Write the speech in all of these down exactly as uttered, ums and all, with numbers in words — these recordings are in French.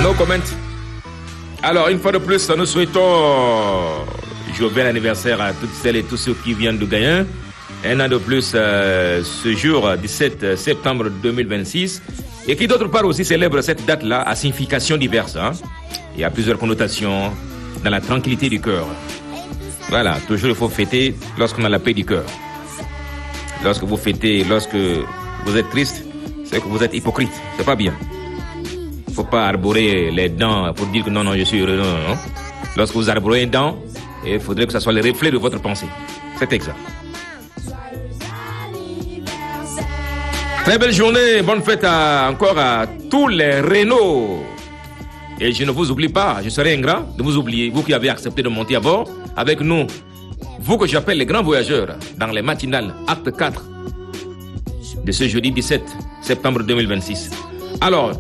No comment. Alors, une fois de plus, nous souhaitons joyeux anniversaire à toutes celles et tous ceux qui viennent de gagner. Un an de plus euh, ce jour, dix-sept septembre deux mille vingt-six, et qui d'autre part aussi célèbre cette date-là à signification diverse. Hein. Il y a plusieurs connotations dans la tranquillité du cœur. Voilà, toujours il faut fêter lorsqu'on a la paix du cœur. Lorsque vous fêtez, lorsque vous êtes triste, c'est que vous êtes hypocrite. C'est pas bien. Il ne faut pas arborer les dents pour dire que non, non, je suis heureux. Non, non, non. Lorsque vous arborez une dent, il faudrait que ce soit le reflet de votre pensée. C'est exact. Très belle journée, bonne fête à, encore à tous les Renault. Et je ne vous oublie pas, je serai ingrat de vous oublier, vous qui avez accepté de monter à bord avec nous. Vous que j'appelle les grands voyageurs dans les matinales, acte quatre de ce jeudi dix-sept septembre deux mille vingt-six. Alors,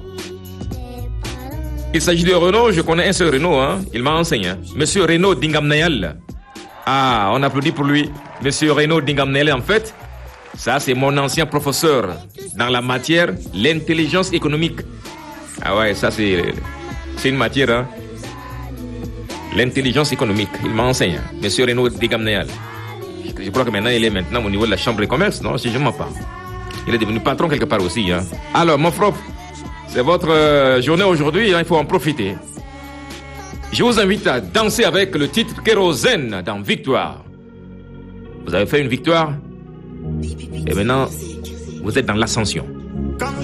il s'agit de Renault, je connais un seul Renault, hein, il m'a enseigné. Hein. Monsieur Renault Dingamnayal. Ah, on applaudit pour lui. Monsieur Renault Dingamnayal, en fait, ça c'est mon ancien professeur dans la matière, l'intelligence économique. Ah ouais, ça c'est, c'est une matière, hein. L'intelligence économique, il m'a enseigné, hein. Monsieur Renault Dingamnayal. Je crois que maintenant il est maintenant au niveau de la chambre de commerce, non, si je ne m'en pas. Il est devenu patron quelque part aussi, hein. Alors, mon frère, c'est votre euh, journée aujourd'hui, hein, il faut en profiter. Je vous invite à danser avec le titre Kérosène dans Victoire. Vous avez fait une victoire et maintenant, vous êtes dans l'ascension.